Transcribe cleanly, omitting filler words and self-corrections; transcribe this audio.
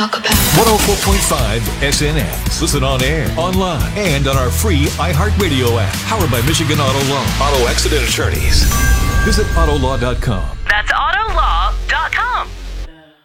talk about. 104.5 SNX. Listen on air, online, and on our free iHeartRadio app. Powered by Michigan Auto Law. Auto Accident Attorneys. Visit Autolaw.com. That's Autolaw.com.